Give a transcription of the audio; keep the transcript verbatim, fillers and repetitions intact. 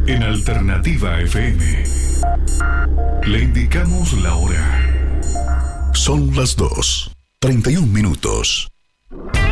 En Alternativa F M le indicamos la hora. Son las dos, treinta y un minutos.